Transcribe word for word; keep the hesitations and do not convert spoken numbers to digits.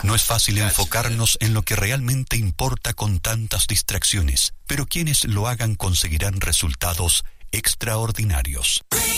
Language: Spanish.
No es fácil enfocarnos en lo que realmente importa con tantas distracciones, pero quienes lo hagan conseguirán resultados extraordinarios.